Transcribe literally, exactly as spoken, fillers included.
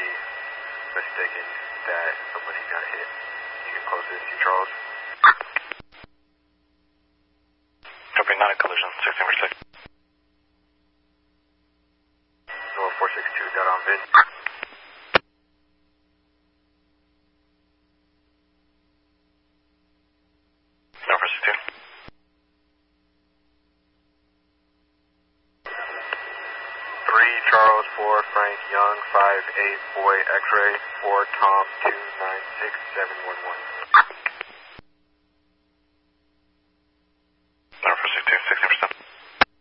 mistaken that somebody got hit. You can close this to Charles. Copy, not a collision, sixteen for six. Nova four six two got on vid. Nova four six two. three Charles, four Frank Young, five eight Boy X-ray, four Tom two nine six seven one one.